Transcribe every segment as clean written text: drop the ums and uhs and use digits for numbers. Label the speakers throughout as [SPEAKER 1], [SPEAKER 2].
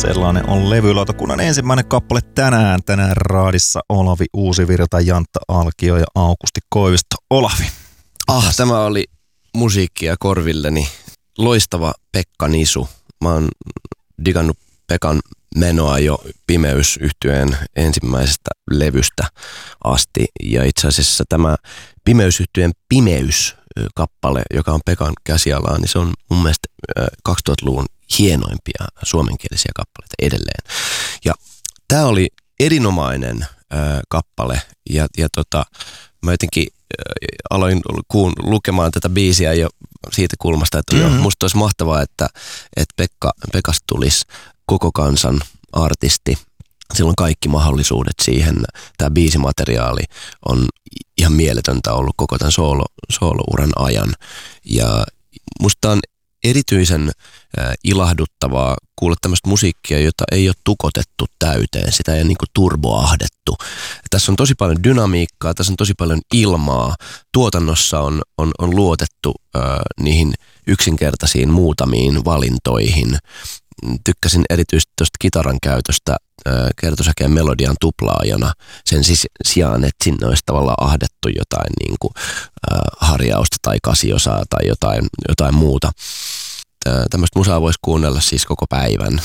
[SPEAKER 1] Sellainen on levylautakunnan ensimmäinen kappale tänään. Tänään raadissa Olavi Uusivirta, Jantta Alkio ja Aukusti Koivisto. Olavi.
[SPEAKER 2] Tämä oli musiikkia korvilleni. Loistava Pekka Nisu. Mä oon digannut Pekan menoa jo Pimeys-yhtyeen ensimmäisestä levystä asti. Ja itse asiassa tämä Pimeys-yhtyeen Pimeys-kappale, joka on Pekan käsialaa, niin se on mun mielestä 2000-luvun hienoimpia suomenkielisiä kappaleita edelleen. Ja tää oli erinomainen kappale ja mä jotenkin aloin lukemaan tätä biisiä jo siitä kulmasta, että musta olisi mahtavaa, että Pekasta tulisi koko kansan artisti. Sillä on kaikki mahdollisuudet siihen. Tämä biisimateriaali on ihan mieletöntä ollut koko tämän soolouran ajan. Ja musta on erityisen ilahduttavaa kuulla tämmöistä musiikkia, jota ei ole tukotettu täyteen. Sitä ei ole niin kuin turboahdettu. Tässä on tosi paljon dynamiikkaa, tässä on tosi paljon ilmaa. Tuotannossa on luotettu niihin yksinkertaisiin muutamiin valintoihin. Tykkäsin erityisesti tuosta kitaran käytöstä kertosäkeen melodian tuplaajana sen sijaan, että sinne olisi tavallaan ahdettu jotain niin kuin harjausta tai kasiosaa tai jotain muuta. Tämmöistä musaa voisi kuunnella siis koko päivän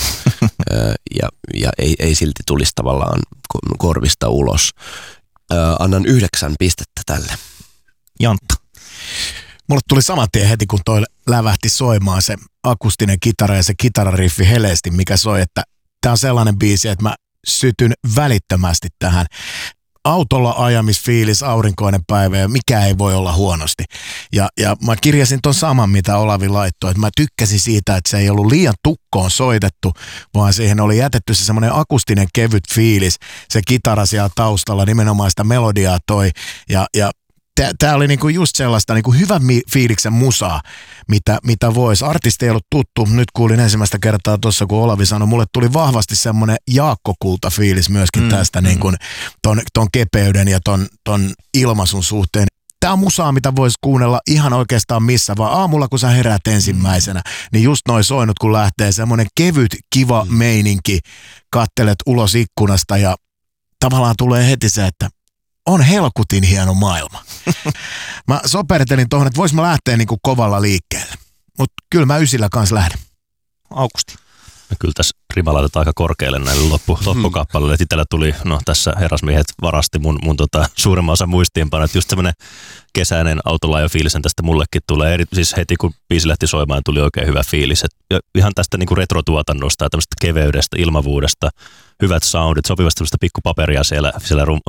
[SPEAKER 2] ja ei silti tulisi tavallaan korvista ulos. Annan 9 pistettä tälle.
[SPEAKER 1] Jantta.
[SPEAKER 3] Mulle tuli saman tien heti, kun toi lävähti soimaan se akustinen kitara ja se kitarariffi heleesti, mikä soi, että tää on sellainen biisi, että mä sytyn välittömästi tähän. Autolla ajamisfiilis, aurinkoinen päivä ja mikä ei voi olla huonosti. Ja mä kirjasin ton saman, mitä Olavi laittoi, että mä tykkäsin siitä, että se ei ollut liian tukkoon soitettu, vaan siihen oli jätetty se semmoinen akustinen kevyt fiilis, se kitara siellä taustalla nimenomaan sitä melodiaa toi ja tää oli niinku just sellaista niinku hyvän fiiliksen musaa, mitä voisi. Artisti ei ollut tuttu. Nyt kuulin ensimmäistä kertaa tuossa, kun Olavi sanoi. Mulle tuli vahvasti semmoinen Jaakko Kulta-fiilis myöskin tästä niinku ton kepeyden ja ton ilmaisun suhteen. Tää on musaa, mitä voisi kuunnella ihan oikeastaan missä, vaan aamulla kun sä heräät ensimmäisenä, niin just noin soinut, kun lähtee semmoinen kevyt, kiva meininki, kattelet ulos ikkunasta ja tavallaan tulee heti se, että on helkutin hieno maailma. Mä sopertelin tuohon, että vois mä lähteä niinku kovalla liikkeelle. Mutta kyllä mä 9 kanssa lähden.
[SPEAKER 1] Aukusti.
[SPEAKER 4] Kyllä tässä rima laitetaan aika korkealle näille loppukappaleille. Itsellä tuli, tässä herrasmiehet varasti mun suurimman osan muistiinpanoja. Että just semmoinen kesäinen autolaajofiilisen tästä mullekin tulee. Siis heti kun biisi lähti soimaan, tuli oikein hyvä fiilis. Ja ihan tästä niinku retrotuotannosta ja tämmöistä keveydestä, ilmavuudesta, hyvät soundit, sopivasti tämmöistä pikkupaperia siellä